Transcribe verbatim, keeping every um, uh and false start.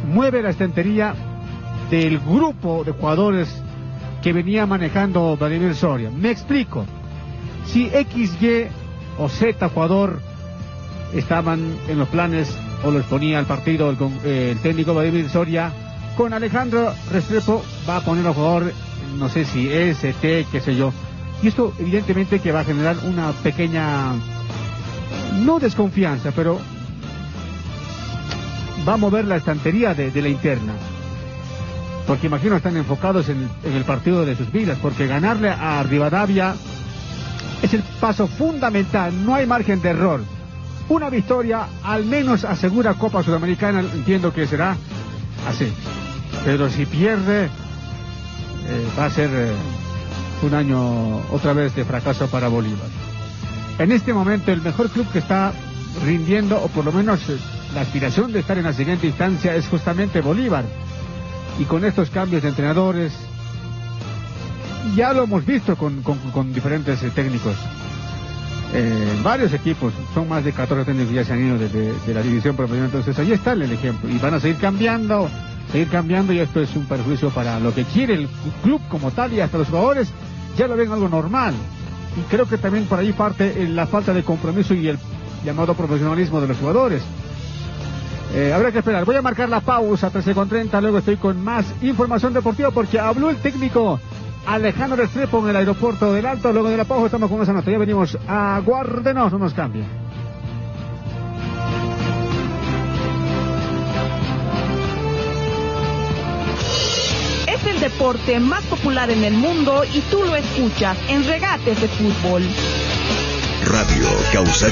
mueve la estantería del grupo de jugadores que venía manejando Vladimir Soria. Me explico. Si X, Y o Z jugador estaban en los planes o los ponía al partido el, eh, el técnico Vladimir Soria, con Alejandro Restrepo va a poner a jugador, no sé si S, T, qué sé yo. Y esto evidentemente que va a generar una pequeña, no desconfianza, pero va a mover la estantería de, de la interna. Porque imagino están enfocados en, en el partido de sus vidas, porque ganarle a Rivadavia es el paso fundamental, no hay margen de error. Una victoria al menos asegura Copa Sudamericana, entiendo que será así. Pero si pierde, eh, va a ser eh, un año otra vez de fracaso para Bolívar. En este momento el mejor club que está rindiendo, o por lo menos eh, la aspiración de estar en la siguiente instancia, es justamente Bolívar. Y con estos cambios de entrenadores, ya lo hemos visto con, con, con diferentes eh, técnicos. Eh, varios equipos, son más de catorce técnicos que ya se han ido de, de, de la división profesional, entonces ahí está el ejemplo. Y van a seguir cambiando, seguir cambiando, y esto es un perjuicio para lo que quiere el club como tal, y hasta los jugadores ya lo ven algo normal. Y creo que también por ahí parte la falta de compromiso y el llamado profesionalismo de los jugadores. Eh, habrá que esperar. Voy a marcar la pausa, trece con treinta, luego estoy con más información deportiva porque habló el técnico Alejandro Restrepo en el aeropuerto del Alto. Luego de la pausa estamos con esa nota. Ya venimos, aguárdenos, no nos cambia. Es el deporte más popular en el mundo y tú lo escuchas en Regates de Fútbol. Radio Causa